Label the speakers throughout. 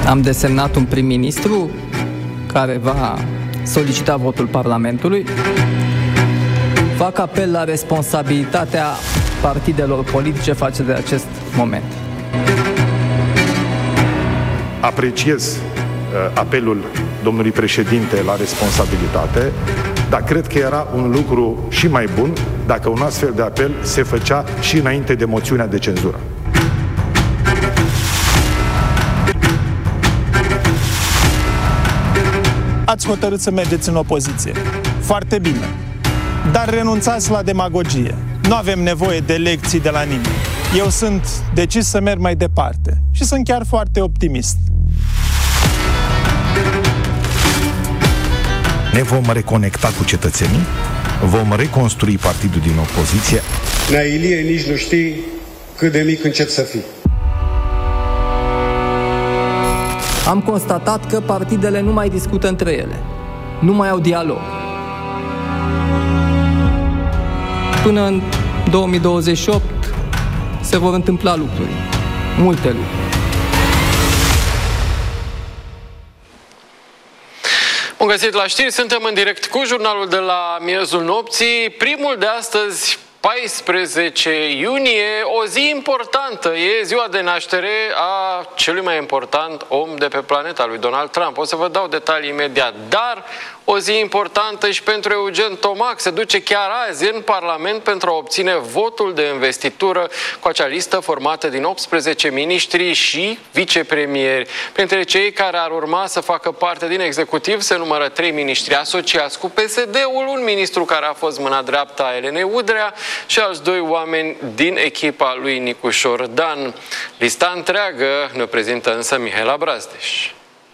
Speaker 1: Am desemnat un prim-ministru care va solicita votul Parlamentului. Fac apel la responsabilitatea partidelor politice față de acest moment.
Speaker 2: Apreciez apelul domnului președinte la responsabilitate, dar cred că era un lucru și mai bun dacă un astfel de apel se făcea și înainte de moțiunea de cenzură.
Speaker 3: Ați hotărât să mergeți în opoziție. Foarte bine. Dar renunțați la demagogie. Nu avem nevoie de lecții de la nimeni. Eu sunt decis să merg mai departe. Și sunt chiar foarte optimist.
Speaker 2: Ne vom reconecta cu cetățenii, vom reconstrui partidul din opoziție.
Speaker 4: Nea Ilie, nici nu știi cât de mic încep să fii.
Speaker 1: Am constatat că partidele nu mai discută între ele. Nu mai au dialog. Până în 2028 se vor întâmpla lucruri. Multe lucruri.
Speaker 5: Bun găsit la știri, suntem în direct cu jurnalul de la miezul nopții. Primul de astăzi, 14 iunie, o zi importantă. E ziua de naștere a celui mai important om de pe planeta, lui Donald Trump. O să vă dau detalii imediat. Dar o zi importantă și pentru Eugen Tomac. Se duce chiar azi în Parlament pentru a obține votul de investitură cu acea listă formată din 18 miniștri și vicepremieri. Printre cei care ar urma să facă parte din executiv se numără 3 miniștri asociați cu PSD-ul, un ministru care a fost mâna dreaptă a Elenei Udrea și alți 2 oameni din echipa lui Nicu Șordan. Lista întreagă ne prezintă însă Mihaela Brazdeș.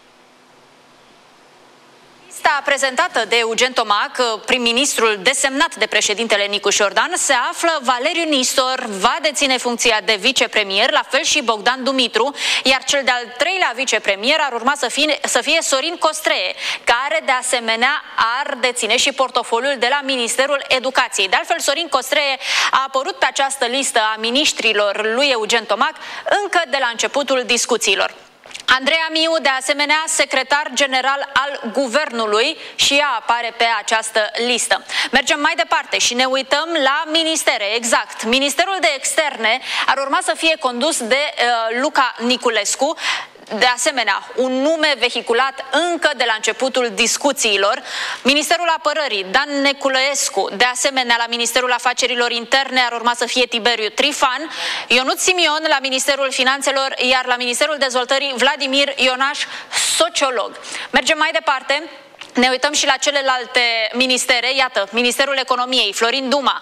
Speaker 6: Lista prezentată de Eugen Tomac, prim-ministrul desemnat de președintele Nicu Șordan, se află Valeriu Nistor, va deține funcția de vicepremier, la fel și Bogdan Dumitru, iar cel de-al 3-lea vicepremier ar urma să fie Sorin Costree, care de asemenea ar deține și portofoliul de la Ministerul Educației. De altfel, Sorin Costree a apărut pe această listă a miniștrilor lui Eugen Tomac încă de la începutul discuțiilor. Andreea Miu, de asemenea, secretar general al guvernului, și ea apare pe această listă. Mergem mai departe și ne uităm la ministere. Exact. Ministerul de Externe ar urma să fie condus de Luca Niculescu. De asemenea, un nume vehiculat încă de la începutul discuțiilor. Ministerul Apărării, Dan Neculescu. De asemenea, la Ministerul Afacerilor Interne ar urma să fie Tiberiu Trifan, Ionut Simion la Ministerul Finanțelor, iar la Ministerul Dezvoltării Vladimir Ionaș, sociolog. Mergem mai departe. Ne uităm și la celelalte ministere. Iată, Ministerul Economiei, Florin Duma,